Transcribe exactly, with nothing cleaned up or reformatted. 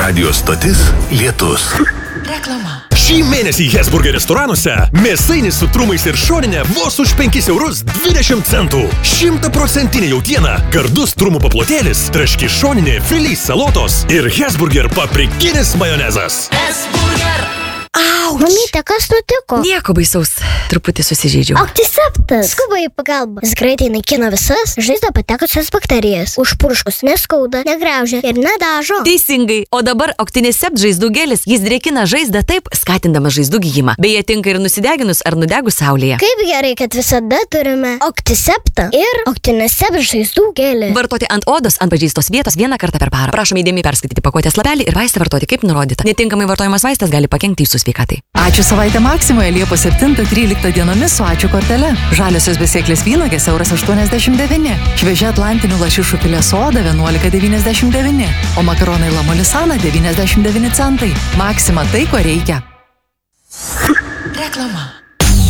Radio stotis Lietus. Reklama. Šį mėnesį Hesburger restoranuose mėsainis su trumais ir šoninė vos už penkis eurus dvidešimt centų. Šimtaprocentinė jautiena, gardus trumų paplotėlis, traški šoninė, filys salotos ir Hesburger paprikinis majonezas. Hesburger. Auč. Mamyte, kas nutiko? Nieko baisaus, truputį susižeidžiau. Oktiseptas. Skuba į pagalbą. Jis greitai naikina visas žaizdą patekusias bakterijas. Užpurškus neskauda, negraužia ir nedažo. Teisingai, o dabar Octinisept žaizdų gelis. Jis drėkina žaizdą taip, skatindamas žaizdų gijimą. Beje, tinka ir nusideginus ar nudegus saulėje. Kaip gerai, kad visada turime Octiseptą ir Octinisept žaizdų gelį. Vartoti ant odos, ant pažeistos vietos vieną kartą per parą. Prašome įdėmiai perskaityti pakuotės lapelį ir vaistą vartoti kaip nurodyta. Netinkamai vartojamas vaistas gali pakenkti jūsų sveikatai. Ačiū savaitę Maksimoje Liepos septintą tryliktą dienomis su ačiū kortele. Žaliosios besėklės vynogės euras aštuoniasdešimt devyni. Šviežia atlantinių lašišų filė soda vienuolika devyniasdešimt devyni. O makaronai Lamolisana devyniasdešimt devyni centai. Maksima tai, ko reikia. Reklama.